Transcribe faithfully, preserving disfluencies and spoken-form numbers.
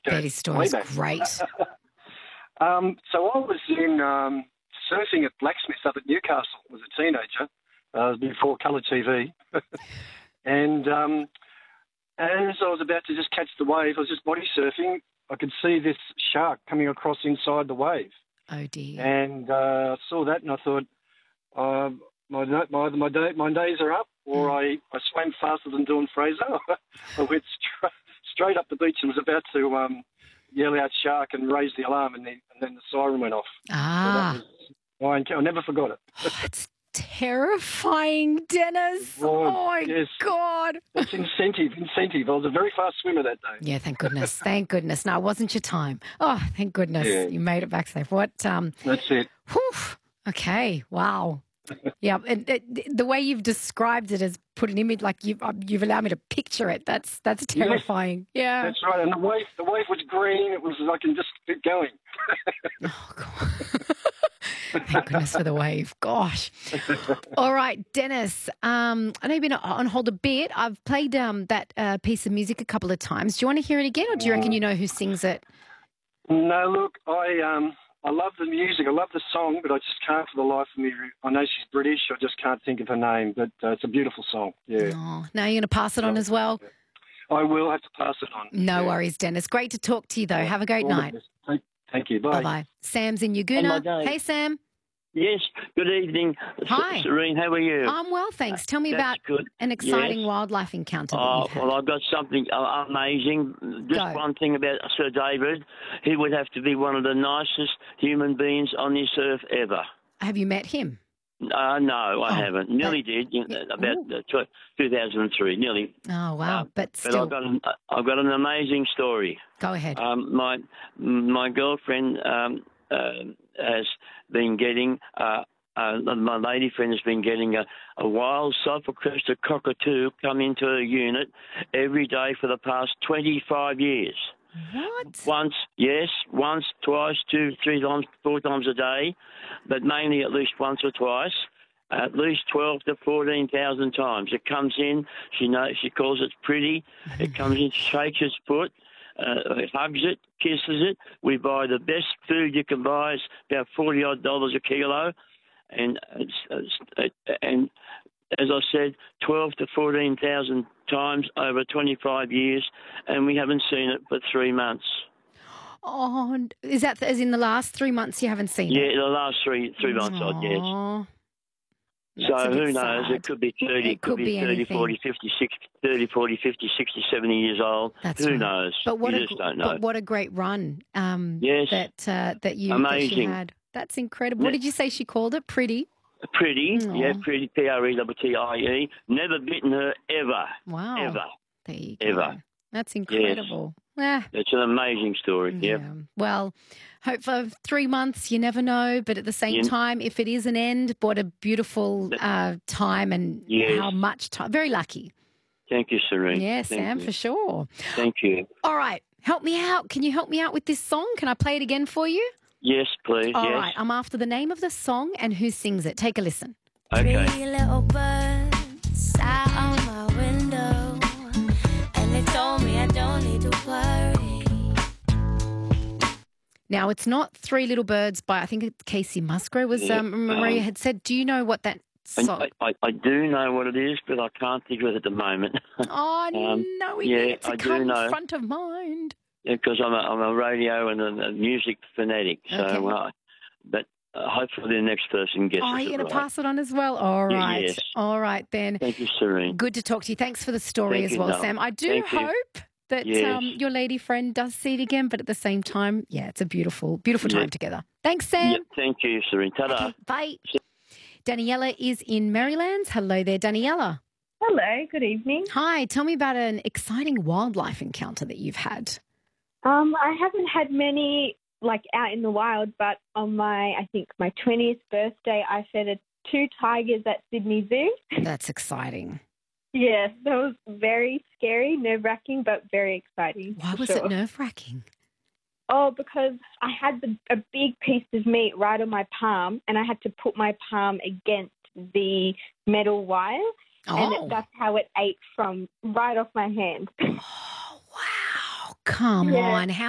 Betty's story is great. um, so I was in um, surfing at Blacksmith up at Newcastle. I was a teenager uh, before colour T V. and um, as I was about to just catch the wave, I was just body surfing. I could see this shark coming across inside the wave. Oh, dear. And uh, I saw that and I thought, uh, my, my, my, day, my days are up, or I, I swam faster than Dawn Fraser. I went stra- straight up the beach and was about to um, yell out shark and raise the alarm, and then, and then the siren went off. Ah. So that was, I, I never forgot it. Oh, it's terrifying, Dennis. Oh, oh, my yes. God. It's incentive, incentive. I was a very fast swimmer that day. Yeah, thank goodness. Thank goodness. No, it wasn't your time. Oh, thank goodness. Yeah. You made it back safe. What? Um, That's it. Whew. Okay. Wow. Yeah, and it, the way you've described it has put an image, like you've um, you've allowed me to picture it. That's that's terrifying. Yes, yeah, that's right. And the wave, the wave was green. It was I can just keep going. Oh God! Thank goodness for the wave. Gosh. All right, Dennis. Um, I know you've been on hold a bit. I've played um that uh, piece of music a couple of times. Do you want to hear it again, or do you reckon you know who sings it? No, look, I um. I love the music. I love the song, but I just can't for the life of me. I know she's British. I just can't think of her name, but uh, it's a beautiful song. Yeah. Oh, now you're going to pass it on as well? I will have to pass it on. No yeah. worries, Dennis. Great to talk to you, though. Have a great All night. Thank, thank you. Bye. Bye-bye. Sam's in Yaguna. Hey, Sam. Yes, good evening. Hi. Serene, how are you? I'm well, thanks. Tell me That's about good. an exciting Yes. wildlife encounter that Oh, you've had. well, I've got something uh, amazing. Just Go. one thing about Sir David. He would have to be one of the nicest human beings on this earth ever. Have you met him? Uh, no, I Oh, haven't. Nearly but- did, you know, about Ooh. uh, tw- two thousand three, nearly. Oh, wow. Uh, but But still, I've got, an, uh, I've got an amazing story. go ahead. Um, my my girlfriend um, uh, has been getting, uh, uh, my lady friend has been getting a, a wild sulphur-crested cockatoo come into her unit every day for the past twenty-five years. What? Once, yes, once, twice, two, three times, four times a day, but mainly at least once or twice. At least twelve to fourteen thousand times. It comes in. She knows. She calls it pretty. It comes in, shakes its foot, uh, hugs it, kisses it. We buy the best food you can buy. It's about forty odd dollars a kilo, and it's, it's, and as I said, twelve to fourteen thousand times over twenty-five years, and we haven't seen it for three months. Oh, is that as in the last three months you haven't seen Yeah, it? the last three three months, I guess. Aw. So That's a bit who knows? sad. It could be thirty, It could be thirty, anything. forty, fifty, sixty, thirty, forty, fifty, sixty, seventy years old. That's who right. knows? But what you a just gr- don't know. But what a great run! Um, Yes. that uh, that you that she Amazing. had. That's incredible. What did you say she called it? Pretty. Pretty, Aw. yeah, pretty, P R E T T I E. Never bitten her ever, Wow. ever. There you go. Ever. That's incredible. Ah, It's an amazing story. Yep. yeah. Well, hope for three months. You never know, but at the same Yeah. time, if it is an end, what a beautiful uh, time and Yes. how much time. Very lucky. Thank you, Serene. Yeah, Thank Sam, you. for sure. Thank you. All right, help me out. Can you help me out with this song? Can I play it again for you? Yes, please. All yes. right, I'm after the name of the song and who sings it. Take a listen. Okay. Three little birds sat on my window, and they told me I don't need to worry. Now, it's not Three Little Birds by, I think it's Casey Musgrove, was Yeah, um, Maria um, had said. Do you know what that And song? I, I, I do know what it is, but I can't think of it at the moment. Oh, um, no, it yeah, needs to I do come know. front of mind. Because I'm a, I'm a radio and a, a music fanatic. So, Okay. uh, but uh, hopefully the next person gets Oh, it you're going right. to pass it on as well? All Yeah, right. yes. All right, then. Thank you, Serene. Good to talk to you. Thanks for the story Thank as you, well, Noel. Sam. I do Thank you. hope that Yes. um, your lady friend does see it again, but at the same time, yeah, it's a beautiful, beautiful Yeah. time together. Thanks, Sam. Yeah, thank you, Serene. Ta-da. Okay, bye. Daniela is in Maryland. Hello there, Daniela. Hello, good evening. Hi, tell me about an exciting wildlife encounter that you've had. Um, I haven't had many like out in the wild, but on my, I think my twentieth birthday, I fed two tigers at Sydney Zoo. That's exciting. Yes, that was very scary, nerve-wracking, but very exciting. Why for was sure. it nerve-wracking? Oh, because I had the, a big piece of meat right on my palm, and I had to put my palm against the metal wire, and Oh. it, that's how it ate from right off my hand. Oh, wow. Come Yeah. on. How